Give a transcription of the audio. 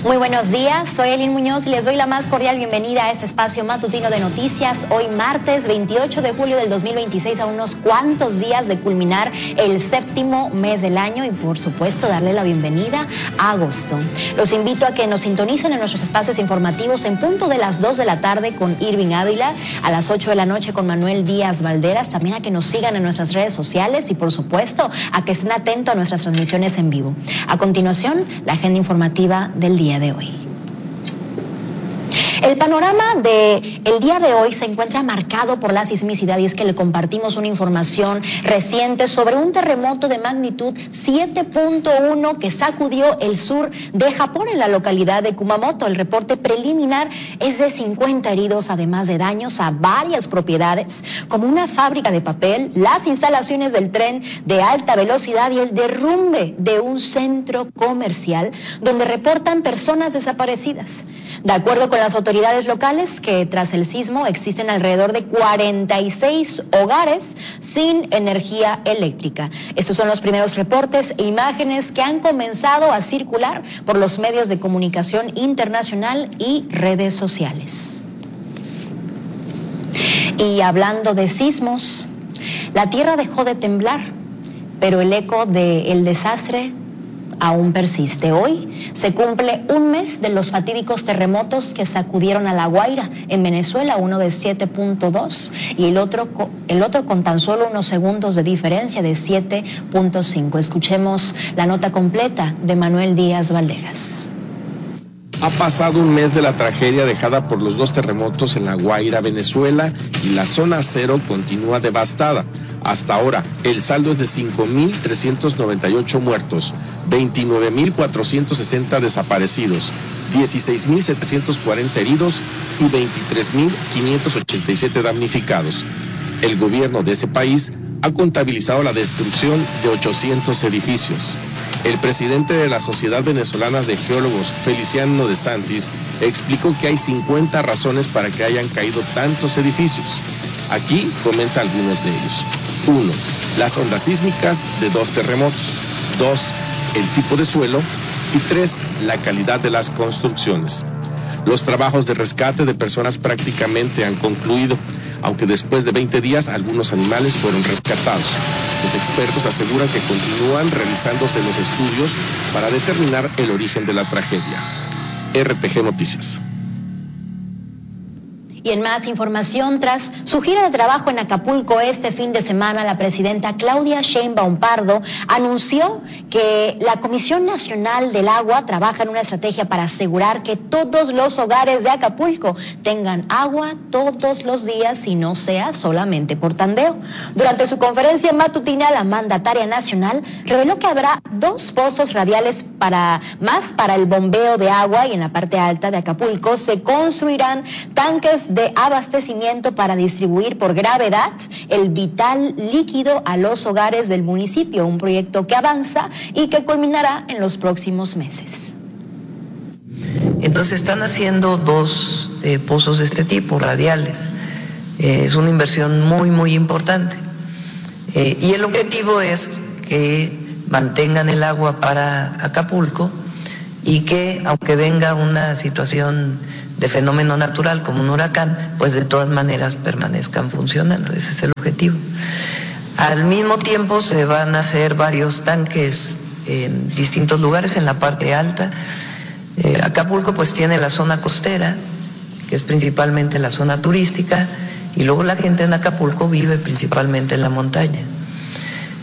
Muy buenos días, soy Elin Muñoz y les doy la más cordial bienvenida a este espacio matutino de noticias. Hoy martes 28 de julio del 2026, a unos cuantos días de culminar el séptimo mes del año y por supuesto darle la bienvenida a agosto. Los invito a que nos sintonicen en nuestros espacios informativos en punto de las 2 de la tarde con Irving Ávila, a las 8 de la noche con Manuel Díaz Valderas, también a que nos sigan en nuestras redes sociales y por supuesto a que estén atentos a nuestras transmisiones en vivo. A continuación, la agenda informativa del día de hoy. El panorama del día de hoy se encuentra marcado por la sismicidad y es que le compartimos una información reciente sobre un terremoto de magnitud 7.1 que sacudió el sur de Japón en la localidad de Kumamoto. El reporte preliminar es de 50 heridos, además de daños a varias propiedades como una fábrica de papel, las instalaciones del tren de alta velocidad y el derrumbe de un centro comercial donde reportan personas desaparecidas. De acuerdo con las autoridades locales, que tras el sismo existen alrededor de 46 hogares sin energía eléctrica. Estos son los primeros reportes e imágenes que han comenzado a circular por los medios de comunicación internacional y redes sociales. Y hablando de sismos, la tierra dejó de temblar, pero el eco del desastre aún persiste. Hoy se cumple un mes de los fatídicos terremotos que sacudieron a La Guaira en Venezuela, uno de 7.2 y el otro con tan solo unos segundos de diferencia de 7.5. Escuchemos la nota completa de Manuel Díaz Valderas. Ha pasado un mes de la tragedia dejada por los dos terremotos en La Guaira, Venezuela, y la zona cero continúa devastada. Hasta ahora, el saldo es de 5.398 muertos, 29.460 desaparecidos, 16.740 heridos y 23.587 damnificados. El gobierno de ese país ha contabilizado la destrucción de 800 edificios. El presidente de la Sociedad Venezolana de Geólogos, Feliciano de Santis, explicó que hay 50 razones para que hayan caído tantos edificios. Aquí comenta algunos de ellos. 1. Las ondas sísmicas de 2 terremotos. 2. El tipo de suelo. Y 3. La calidad de las construcciones. Los trabajos de rescate de personas prácticamente han concluido, aunque después de 20 días algunos animales fueron rescatados. Los expertos aseguran que continúan realizándose los estudios para determinar el origen de la tragedia. RTG Noticias. Y en más información, tras su gira de trabajo en Acapulco este fin de semana, la presidenta Claudia Sheinbaum Pardo anunció que la Comisión Nacional del Agua trabaja en una estrategia para asegurar que todos los hogares de Acapulco tengan agua todos los días y no sea solamente por tandeo. Durante su conferencia matutina, la mandataria nacional reveló que habrá 2 pozos radiales para el bombeo de agua y en la parte alta de Acapulco se construirán tanques de abastecimiento para distribuir por gravedad el vital líquido a los hogares del municipio, un proyecto que avanza y que culminará en los próximos meses. Entonces están haciendo 2 pozos de este tipo, radiales. Es una inversión muy, muy importante. Y el objetivo es que mantengan el agua para Acapulco y que, aunque venga una situación de fenómeno natural como un huracán, pues de todas maneras permanezcan funcionando. Ese es el objetivo. Al mismo tiempo se van a hacer varios tanques en distintos lugares en la parte alta. Acapulco pues tiene la zona costera, que es principalmente la zona turística, y luego la gente en Acapulco vive principalmente en la montaña.